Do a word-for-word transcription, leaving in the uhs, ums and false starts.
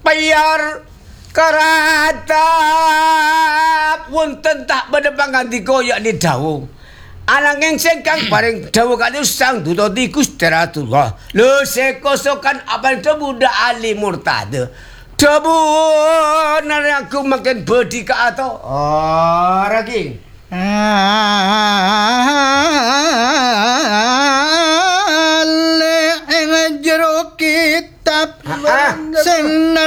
payar karatap wonten tak badhe pangandika yakni dawuh ananging sing kang paring dawuh kali sang duta tikus Daratullah lho sekosokan apa muda ali murtad dabu nang aku makin bodi ka ato oh ragi